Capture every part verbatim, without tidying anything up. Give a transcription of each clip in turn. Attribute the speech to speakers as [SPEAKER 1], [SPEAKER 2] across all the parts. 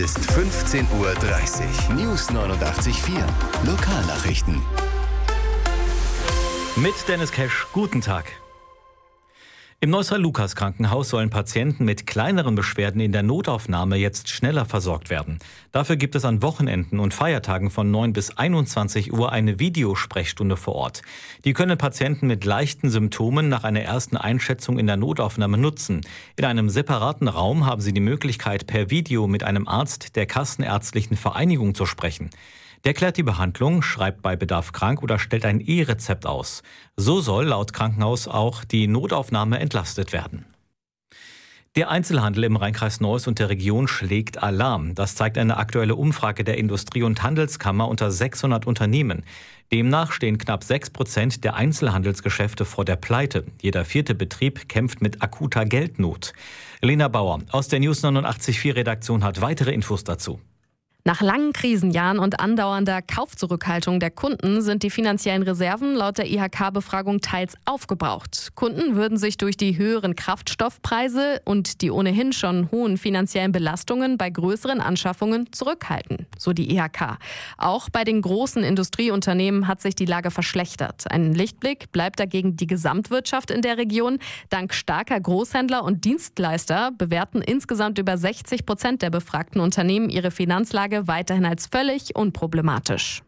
[SPEAKER 1] Ist fünfzehn Uhr dreißig. News neunundachtzig Komma vier. Lokalnachrichten.
[SPEAKER 2] Mit Dennis Kesch, guten Tag. Im Neustrelitz-Lukas-Krankenhaus sollen Patienten mit kleineren Beschwerden in der Notaufnahme jetzt schneller versorgt werden. Dafür gibt es an Wochenenden und Feiertagen von neun bis einundzwanzig Uhr eine Videosprechstunde vor Ort. Die können Patienten mit leichten Symptomen nach einer ersten Einschätzung in der Notaufnahme nutzen. In einem separaten Raum haben sie die Möglichkeit, per Video mit einem Arzt der Kassenärztlichen Vereinigung zu sprechen. Der klärt die Behandlung, schreibt bei Bedarf krank oder stellt ein E-Rezept aus. So soll laut Krankenhaus auch die Notaufnahme entlastet werden. Der Einzelhandel im Rheinkreis Neuss und der Region schlägt Alarm. Das zeigt eine aktuelle Umfrage der Industrie- und Handelskammer unter sechshundert Unternehmen. Demnach stehen knapp sechs Prozent der Einzelhandelsgeschäfte vor der Pleite. Jeder vierte Betrieb kämpft mit akuter Geldnot. Lena Bauer aus der News neunundachtzig Komma vier Redaktion hat weitere Infos dazu.
[SPEAKER 3] Nach langen Krisenjahren und andauernder Kaufzurückhaltung der Kunden sind die finanziellen Reserven laut der I H K-Befragung teils aufgebraucht. Kunden würden sich durch die höheren Kraftstoffpreise und die ohnehin schon hohen finanziellen Belastungen bei größeren Anschaffungen zurückhalten, so die I H K. Auch bei den großen Industrieunternehmen hat sich die Lage verschlechtert. Ein Lichtblick bleibt dagegen die Gesamtwirtschaft in der Region. Dank starker Großhändler und Dienstleister bewerten insgesamt über sechzig Prozent der befragten Unternehmen ihre Finanzlage weiterhin als völlig unproblematisch.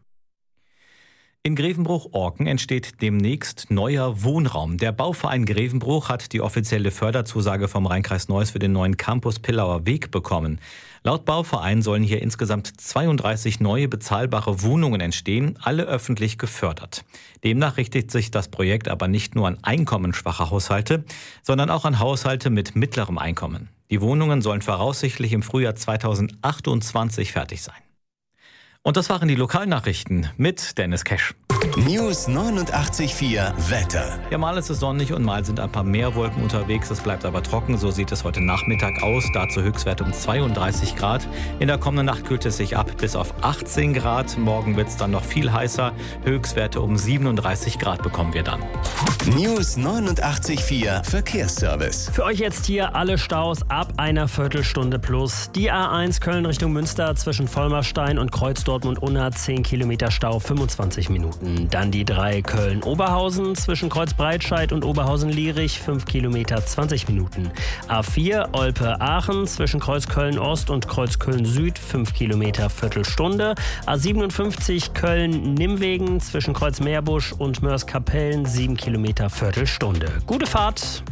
[SPEAKER 2] In Grevenbruch-Orken entsteht demnächst neuer Wohnraum. Der Bauverein Grevenbruch hat die offizielle Förderzusage vom Rheinkreis Neuss für den neuen Campus Pillauer Weg bekommen. Laut Bauverein sollen hier insgesamt zweiunddreißig neue bezahlbare Wohnungen entstehen, alle öffentlich gefördert. Demnach richtet sich das Projekt aber nicht nur an einkommensschwache Haushalte, sondern auch an Haushalte mit mittlerem Einkommen. Die Wohnungen sollen voraussichtlich im Frühjahr zweitausendachtundzwanzig fertig sein. Und das waren die Lokalnachrichten mit Dennis Kesch.
[SPEAKER 1] News neunundachtzig Komma vier Wetter.
[SPEAKER 2] Ja, mal ist es sonnig und mal sind ein paar Meerwolken unterwegs. Es bleibt aber trocken. So sieht es heute Nachmittag aus. Dazu Höchstwert um zweiunddreißig Grad. In der kommenden Nacht kühlt es sich ab bis auf achtzehn Grad. Morgen wird es dann noch viel heißer. Höchstwerte um siebenunddreißig Grad bekommen wir dann.
[SPEAKER 1] News neunundachtzig Komma vier Verkehrsservice.
[SPEAKER 4] Für euch jetzt hier alle Staus ab einer Viertelstunde plus. Die A eins Köln Richtung Münster zwischen Vollmerstein und Kreuz Dortmund-Unna zehn Kilometer Stau, fünfundzwanzig Minuten. Dann die drei Köln-Oberhausen zwischen Kreuz-Breitscheid und Oberhausen-Lierich, fünf Kilometer, zwanzig Minuten. A vier Olpe-Aachen zwischen Kreuz Köln-Ost und Kreuz Köln-Süd, fünf Kilometer, Viertelstunde. A siebenundfünfzig Köln-Nimmwegen zwischen Kreuz Meerbusch und Mörs-Kapellen, sieben Kilometer, Viertelstunde. Gute Fahrt!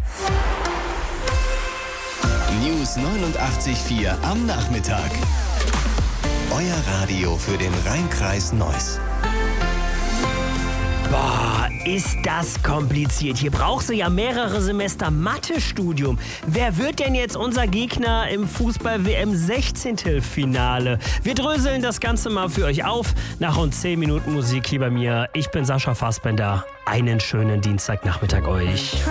[SPEAKER 1] News neunundachtzig Komma vier am Nachmittag. Euer Radio für den Rheinkreis Neuss.
[SPEAKER 4] Boah, ist das kompliziert. Hier brauchst du ja mehrere Semester Mathe-Studium. Wer wird denn jetzt unser Gegner im Fußball-W M-Sechzehntelfinale? Wir dröseln das Ganze mal für euch auf. Nach rund zehn Minuten Musik hier bei mir. Ich bin Sascha Fassbender. Einen schönen Dienstagnachmittag euch.